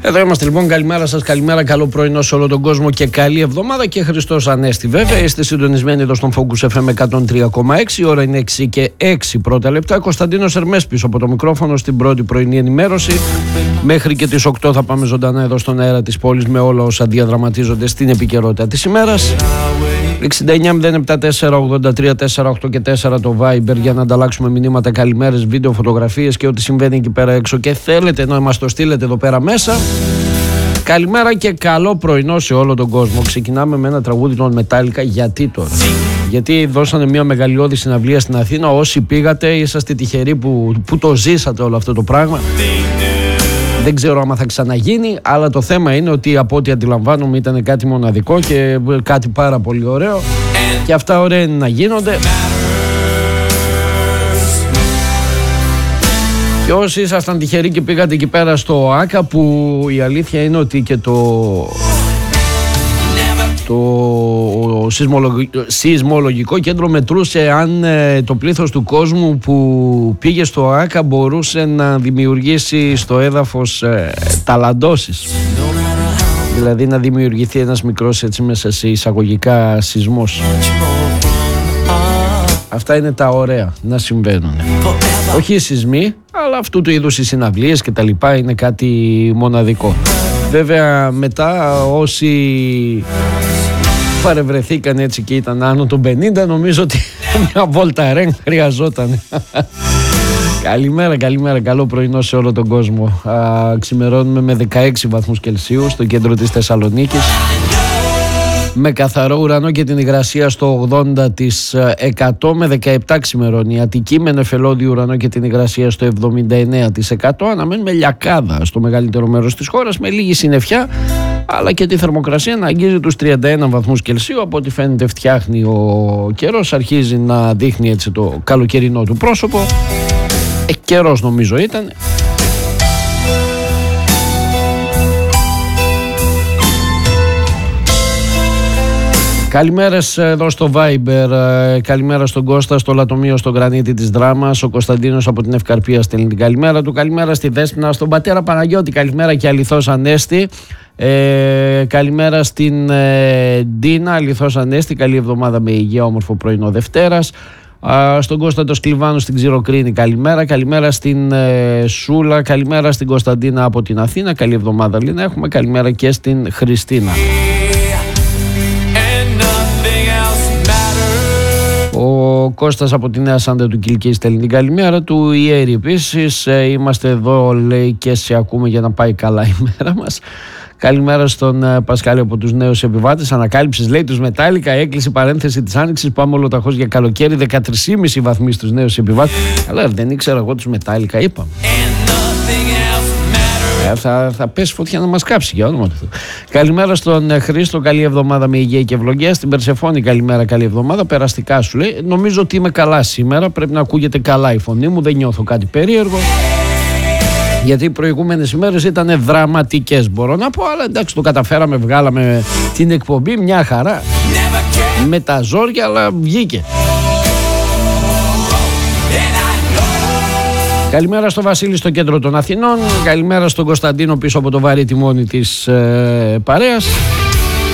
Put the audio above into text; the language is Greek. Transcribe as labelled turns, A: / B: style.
A: Εδώ είμαστε λοιπόν, καλημέρα σας, καλημέρα, καλό πρωινό σε όλο τον κόσμο και καλή εβδομάδα και Χριστός Ανέστη βέβαια. Είστε συντονισμένοι εδώ στον Focus FM 103,6, η ώρα είναι 6 και 6 πρώτα λεπτά. Κωνσταντίνος Ερμές πίσω από το μικρόφωνο στην πρώτη πρωινή ενημέρωση. Μέχρι και τις 8 θα πάμε ζωντανά εδώ στον αέρα της πόλης με όλα όσα διαδραματίζονται στην επικαιρότητα της ημέρας. 69-074-83-48 και 4 το Viber για να ανταλλάξουμε μηνύματα, καλημέρες, βίντεο, φωτογραφίες και ό,τι συμβαίνει εκεί πέρα έξω και θέλετε να μας το στείλετε εδώ πέρα μέσα. Καλημέρα και καλό πρωινό σε όλο τον κόσμο. Ξεκινάμε με ένα τραγούδι των Metallica. Γιατί τώρα? Γιατί δώσανε μια μεγαλειώδη συναυλία στην Αθήνα. Όσοι πήγατε είσαστε τυχεροί που το ζήσατε όλο αυτό το πράγμα. Δεν ξέρω άμα θα ξαναγίνει, αλλά το θέμα είναι ότι από ό,τι αντιλαμβάνομαι ήταν κάτι μοναδικό και κάτι πάρα πολύ ωραίο και αυτά ωραία είναι να γίνονται. Και όσοι ήσασταν τυχεροί και πήγατε εκεί πέρα στο ΆΚΑ, που η αλήθεια είναι ότι και το σεισμολογικό κέντρο μετρούσε αν το πλήθος του κόσμου που πήγε στο ΆΚΑ μπορούσε να δημιουργήσει στο έδαφος ταλαντώσεις. Δηλαδή να δημιουργηθεί ένας μικρός, έτσι μέσα σε εισαγωγικά, σεισμός. Αυτά είναι τα ωραία να συμβαίνουν. Όχι οι σεισμοί, αλλά αυτού του είδους οι συναυλίες και τα λοιπά είναι κάτι μοναδικό. Βέβαια μετά όσοι παρευρεθήκαν έτσι και ήταν άνω των 50, νομίζω ότι μια βόλτα ρεν χρειαζόταν. Καλημέρα, καλημέρα, καλό πρωινό σε όλο τον κόσμο. Ξημερώνουμε με 16 βαθμούς Κελσίου στο κέντρο της Θεσσαλονίκης, με καθαρό ουρανό και την υγρασία στο 80%, με 17 ξημερώνει η Αττική, με νεφελώδη ουρανό και την υγρασία στο 79%. Αναμένουμε λιακάδα στο μεγαλύτερο μέρος της χώρας με λίγη συννεφιά, αλλά και τη θερμοκρασία να αγγίζει τους 31 βαθμούς Κελσίου. Από ό,τι φαίνεται φτιάχνει ο καιρός, αρχίζει να δείχνει έτσι το καλοκαιρινό του πρόσωπο. Καιρός νομίζω ήταν. Καλημέρες εδώ στο Viber, καλημέρα στον Κώστα, στο Λατομείο, στον Γρανίτη της Δράμας. Ο Κωνσταντίνος από την Ευκαρπία στέλνει την καλημέρα του. Καλημέρα στη Δέσποινα, στον πατέρα Παναγιώτη, καλημέρα και αληθώς Ανέστη. Καλημέρα στην Ντίνα, αληθώς Ανέστη, καλή εβδομάδα με υγεία, όμορφο πρωινό Δευτέρας. Στον Κώσταντο Σκλιβάνου στην Ξηροκρίνη, καλημέρα. Καλημέρα στην Σούλα, καλημέρα στην Κωνσταντίνα από την Αθήνα, καλή εβδομάδα Λίνα. Έχουμε καλημέρα και στην Χριστίνα. Ο Κώστας από τη Νέα Σάντα του Κιλκή στέλνει την καλημέρα του. Η Έρη επίσης, είμαστε εδώ λέει και σε ακούμε για να πάει καλά η μέρα μας. Καλημέρα στον Πασκάλη από τους νέους επιβάτες. Ανακάλυψης λέει τους Metallica, έκλεισε παρένθεση της Άνοιξης. Πάμε ολοταχώς για καλοκαίρι, 13,5 βαθμοί στους νέους επιβάτες. Αλλά δεν ήξερα εγώ τους Metallica, είπαμε. Θα πέσει φωτιά να μας κάψει, για όνομα του. Καλημέρα στον Χρήστο, καλή εβδομάδα με υγεία και ευλογία. Στην Περσεφόνη, καλημέρα, καλή εβδομάδα. Περαστικά σου λέει. Νομίζω ότι είμαι καλά σήμερα. Πρέπει να ακούγεται καλά η φωνή μου, δεν νιώθω κάτι περίεργο. Γιατί οι προηγούμενες ημέρες ήταν δραματικές, μπορώ να πω. Αλλά εντάξει, το καταφέραμε, βγάλαμε την εκπομπή μια χαρά. Με τα ζόρια, αλλά βγήκε. Καλημέρα στο Βασίλη στο κέντρο των Αθηνών. Καλημέρα στον Κωνσταντίνο πίσω από το βαρύ τιμόνι της παρέας.